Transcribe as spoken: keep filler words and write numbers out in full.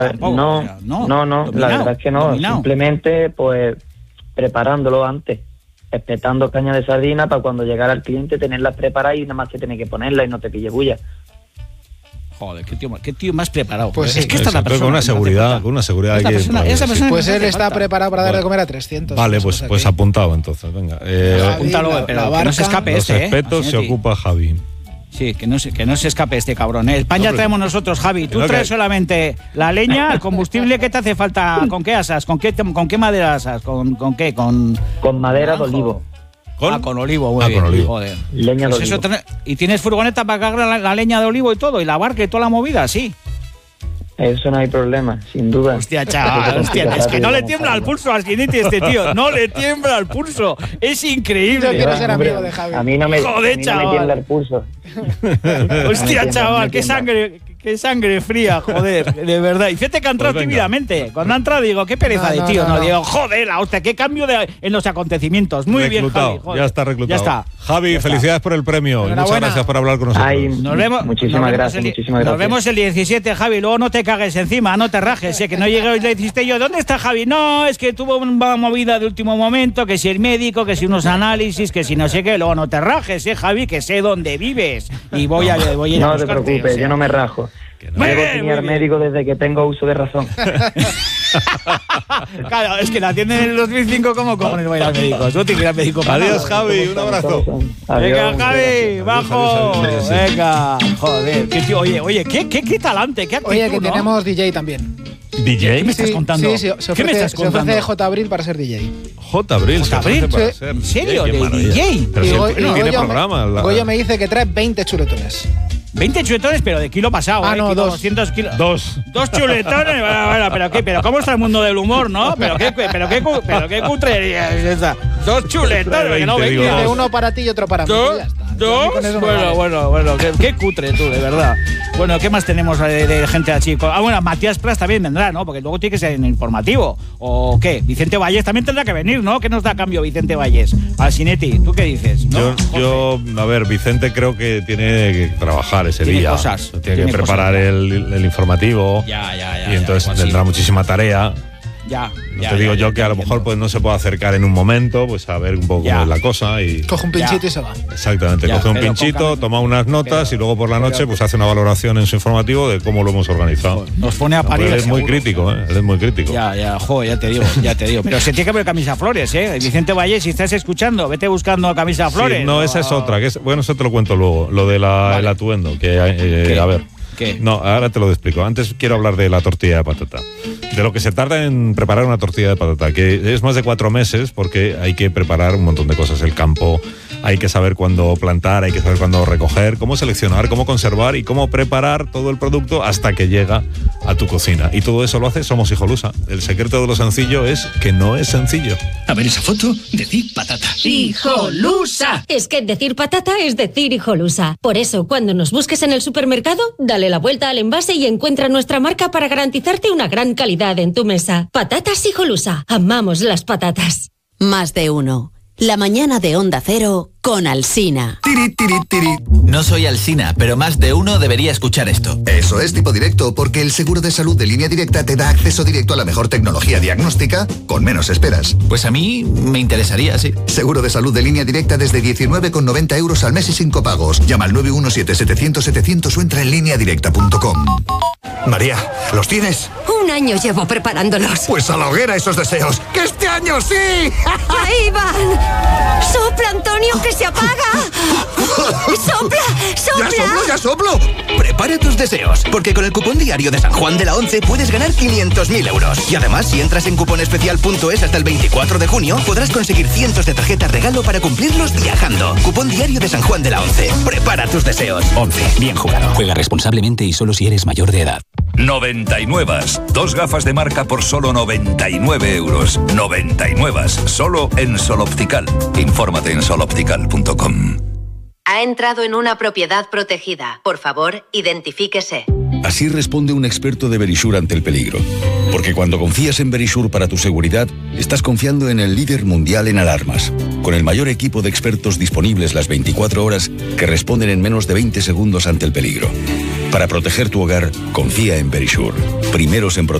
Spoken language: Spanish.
Tampoco, no, o sea, no, no, no, dominado, la verdad es que no. dominado. Simplemente, pues, preparándolo antes, espetando caña de sardina para cuando llegara el cliente tenerlas preparadas y nada más que tener que ponerla y no te pille bulla. Joder, qué tío, qué tío más preparado. Pues es sí. que esta es la Exacto, persona con una que me hace seguridad, falta. con una seguridad Esta que persona, todavía esa sí. persona Pues me él hace está falta. preparado para dar de Bueno. comer a trescientos. Vale, o pues, sea pues que- apuntado entonces, venga. Eh, Javi, Apúntalo, la- pero la que no se barca, escape los este, ¿eh? espetos se Asinetti. ocupa Javi. Sí, que no, se, que no se escape este cabrón. ¿eh? El pan No, ya pero- traemos nosotros, Javi. Tú no, traes que- solamente la leña, el combustible. ¿Qué te hace falta? ¿Con qué asas? ¿Con qué, con qué madera asas? ¿Con, con qué? ¿Con Con madera de naranjo? olivo, ¿Con? Ah, con olivo, muy Ah, bien. con olivo. Joder. leña de Pues eso olivo. ten- y tienes furgoneta para cargar la, la leña de olivo y todo, y la barca y toda la movida, sí. Eso no hay problema, sin duda. Hostia, chaval, hostia, es que no le tiembla el pulso a Skinity este tío, no le tiembla el pulso, es Yo increíble. quiero ser Hombre, amigo de Javi. A mí no me, Joder, a mí no chaval. me tiembla el pulso. Hostia, No me chaval, tiembla, qué no me sangre, qué sangre fría, joder, de verdad. Y fíjate que ha entrado Pues venga. tímidamente. Cuando ha entrado digo, qué pereza No, de no, tío, no, no, no. digo, joder, la hostia, qué cambio de, en los acontecimientos. Muy bien, Reclutado, Javi, joder. ya está reclutado. Ya está. Javi, Ya está. felicidades por el premio. y Muchas Enhorabuena. gracias por hablar con nosotros. Ay, Nos vemos, Muchísimas nos vemos gracias, el- muchísimas Nos gracias. vemos el diecisiete, Javi. Luego no te cagues encima, no te rajes, eh, que no llegué y le dijiste yo, ¿dónde está Javi? No, es que tuvo una movida de último momento, que si el médico, que si unos análisis, que si no sé qué. Luego no te rajes, eh, Javi, que sé dónde vives. Y voy a, voy a ir a No te buscarte, preocupes, o sea. yo no me rajo. Muy Llevo bien, sin ir muy al bien. médico desde que tengo uso de razón. Claro, es que la atienden en el dos mil cinco, ¿cómo cojones voy a ir al médico? Tú tienes que ir al médico. para Adiós, nada. Javi, un abrazo. Adiós, Venga, muchas Javi, gracias. bajo. adiós, adiós, adiós. Venga, joder. Qué tío, oye, oye, qué, qué, qué talante, qué actitud, Oye, que ¿no? tenemos D J también. D J. ¿Qué me estás Sí, contando? Sí, sí, se ¿Qué me ofrece, estás se contando? ofrece J. Abril para ser D J. J. Abril, se J. Abril, ofrece para sí. ser ¿En serio? Qué ¿De maravilla. D J? Pero Y si Go- él y tiene Goyo me- programa. la- Goyo me dice que trae veinte chuletones. veinte chuletones, pero de kilo pasado, Ah, ¿eh? no, Kilo dos. doscientos kilos. Dos. Dos chuletones. Bueno, bueno, pero qué, pero cómo está el mundo del humor, ¿no? Pero qué, pero qué, cu- pero qué cutrería es esa. Dos chuletones, que no veinte, digo, venga. Dice dos. uno para ti y otro para mí. ¿Dos? y ya está. A mí ¿Dos? con eso me Bueno, vale. bueno, bueno, qué, qué cutre tú, de verdad. Bueno, ¿qué más tenemos de, de gente así? Ah, bueno, Matías Prats también vendrá, ¿no? Porque luego tiene que ser en informativo. ¿O qué? Vicente Valles también tendrá que venir, ¿no? ¿Qué nos da a cambio Vicente Valles? Alcinetti, ¿tú qué dices? ¿No? Yo, José. yo, a ver, Vicente creo que tiene que trabajar ese Tiene día. cosas, Tiene, tiene que preparar cosas, ya. el, el informativo. Ya, ya, ya. y entonces ya, igual tendrá sí. muchísima tarea. Ya, No ya, te digo ya, yo ya, que a lo entiendo. mejor pues no se puede acercar en un momento, pues a ver un poco Ya. cómo es la cosa y Coge un pinchito Ya. y se va. exactamente, Ya, coge un pero pinchito, con- toma unas notas pero- y luego por la noche pero- pues hace una valoración en su informativo de cómo lo hemos organizado. Nos pone a parir. Pues él es muy seguro. crítico, ¿eh? Él es muy crítico. Ya, ya, joder, ya te digo, ya te digo. Pero se tiene que poner camisa flores, ¿eh? Vicente Valles, si estás escuchando, vete buscando camisa Sí, flores. no, esa es otra. Que es, bueno, eso te lo cuento luego. Lo del Vale. atuendo. Que, eh, ¿Qué? a ver. ¿Qué? No, ahora te lo explico. Antes quiero hablar de la tortilla de patata. De lo que se tarda en preparar una tortilla de patata, que es más de cuatro meses porque hay que preparar un montón de cosas. El campo, hay que saber cuándo plantar, hay que saber cuándo recoger, cómo seleccionar, cómo conservar y cómo preparar todo el producto hasta que llega a tu cocina. Y todo eso lo hace Somos Hijolusa. El secreto de lo sencillo es que no es sencillo. A ver esa foto, decir patata. ¡Hijolusa! Es que decir patata es decir hijolusa. Por eso, cuando nos busques en el supermercado, dale la vuelta al envase y encuentra nuestra marca para garantizarte una gran calidad en tu mesa. Patatas Hijolusa. Amamos las patatas. Más de uno. La mañana de Onda Cero con Alsina. Tiri, tiri, tiri. No soy Alsina, pero más de uno debería escuchar esto. Eso es Tipo Directo, porque el seguro de salud de Línea Directa te da acceso directo a la mejor tecnología diagnóstica con menos esperas. Pues a mí me interesaría, sí. Seguro de salud de Línea Directa desde diecinueve con noventa euros al mes y sin copagos. Llama al nueve uno siete, setecientos, setecientos o entra en línea directa punto com. María, ¿los tienes? Un año llevo preparándolos. Pues a la hoguera esos deseos. ¡Que este año sí! ¡Ahí van! ¡Sopla, Antonio, que se apaga! ¡Sopla! ¡Sopla! ¡Ya soplo, ya soplo! Prepara tus deseos, porque con el cupón diario de San Juan de la Once puedes ganar quinientos mil euros. Y además, si entras en cuponespecial punto es hasta el veinticuatro de junio, podrás conseguir cientos de tarjetas regalo para cumplirlos viajando. Cupón diario de San Juan de la Once. Prepara tus deseos. once. Bien jugado. Juega responsablemente y solo si eres mayor de edad. noventa y nueve. Dos gafas de marca por solo noventa y nueve euros. noventa y nueve. Solo en Sol Optical. Infórmate en sol optical punto com. Ha entrado en una propiedad protegida. Por favor, identifíquese. Así responde un experto de Verisure ante el peligro. Porque cuando confías en Verisure para tu seguridad, estás confiando en el líder mundial en alarmas, con el mayor equipo de expertos disponibles las veinticuatro horas que responden en menos de veinte segundos ante el peligro. Para proteger tu hogar, confía en Verisure. Primeros en proteger.